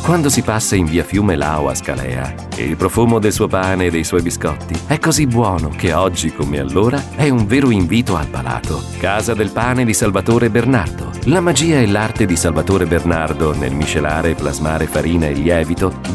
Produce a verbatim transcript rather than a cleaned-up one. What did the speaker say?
quando si passa in via Fiume Lao a Scalea, e il profumo del suo pane e dei suoi biscotti è così buono che oggi come allora è un vero invito al palato. Casa del Pane di Salvatore Bernardo. La magia e l'arte di Salvatore Bernardo nel miscelare e plasmare farina e lievito